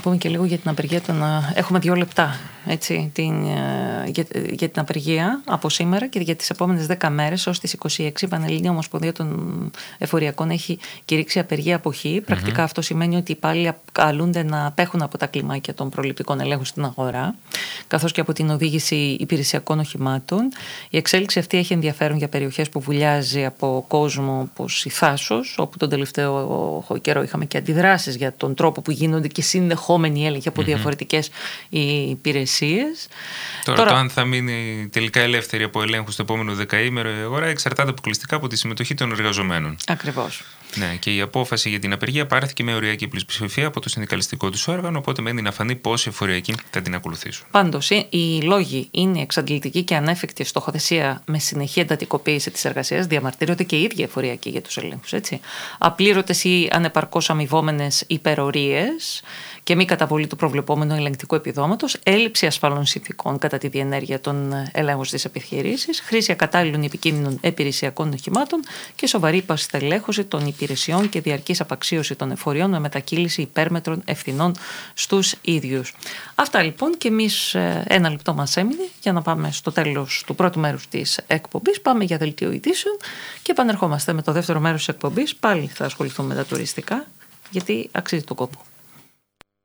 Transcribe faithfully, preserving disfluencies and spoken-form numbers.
πούμε και λίγο για την απεργία των... Έχουμε δύο λεπτά, έτσι, την, για, για την απεργία από σήμερα και για τις επόμενες δέκα μέρες ως τις είκοσι έξι η Πανελλήνια Ομοσπονδία των Εφοριακών έχει κηρύξει απεργία αποχή. Mm-hmm. Πρακτικά αυτό σημαίνει ότι οι υπάλληλοι καλούνται να απέχουν από τα κλιμάκια των προληπτικών ελέγχων στην αγορά, καθώς και από την οδήγηση υπηρεσιακών οχημάτων. Η εξέλιξη αυτή έχει ενδιαφέρον για περιοχές που βουλιάζει από κόσμο όπως η Θάσος, όπου τον τελευταίο καιρό είχαμε και αντιδράσεις για τον τρόπο που γίνονται και συνεχόμενοι έλεγχοι από mm-hmm. διαφορετικές υπηρεσίες. Τώρα, Τώρα, το αν θα μείνει τελικά ελεύθερη από ελέγχους στο επόμενο δεκαήμερο η αγορά εξαρτάται αποκλειστικά από τη συμμετοχή των εργαζομένων. Ακριβώς. Ναι, και η απόφαση για την απεργία πάρθηκε με οριακή πλειοψηφία από το συνδικαλιστικό του όργανο, οπότε μένει να φανεί πόσοι εφοριακοί θα την ακολουθήσουν. Πάντως, οι λόγοι είναι εξαντλητική και ανέφικτη στοχοθεσία με συνεχή εντατικοποίηση της εργασίας, διαμαρτύρονται και οι ίδιοι εφοριακοί για τους ελέγχους. Απλήρωτες ή ανεπαρκώς αμοιβόμενες υπερορίες και μη καταβολή του προβλεπόμενου ελεγκτικού επιδόματος, έλλειψη ασφαλών συνθηκών κατά τη διενέργεια των ελέγχων στις επιχειρήσεις, χρήση ακατάλληλων επικίνδυνων υπηρεσιακών οχημάτων και σοβαρή παστελέχωση των υπηρεσιών και διαρκής απαξίωση των εφοριών με μετακύληση υπέρμετρων ευθυνών στους ίδιους. Αυτά λοιπόν, και εμείς ένα λεπτό μας έμεινε για να πάμε στο τέλος του πρώτου μέρους της εκπομπής. Πάμε για δελτίο ειδήσεων και επανερχόμαστε με το δεύτερο μέρος της εκπομπής. Πάλι θα ασχοληθούμε με τα τουριστικά, γιατί αξίζει τον κόπο.